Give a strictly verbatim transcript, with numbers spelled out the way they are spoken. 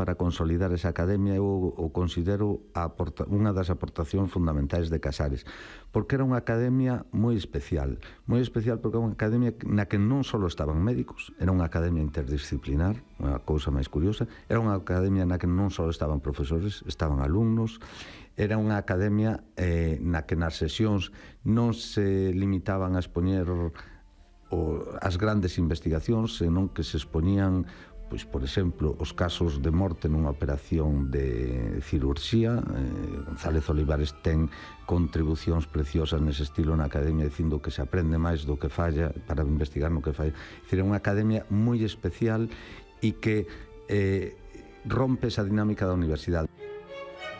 para consolidar esa academia eu o considero unha das aportacións fundamentais de Casares, porque era unha academia moi especial, moi especial porque era unha academia na que non só estaban médicos, era unha academia interdisciplinar, unha cousa máis curiosa, era unha academia na que non só estaban profesores, estaban alumnos, era unha academia eh, na que nas sesións non se limitaban a expoñer o, as grandes investigacións, senón que se expoñían, pois, por exemplo, os casos de morte nunha operación de cirurxía. eh, González Olivares ten contribucións preciosas nese estilo na academia, dicindo que se aprende máis do que falla para investigar no que falla. É dicir, é unha academia moi especial e que eh, rompe esa dinámica da universidade.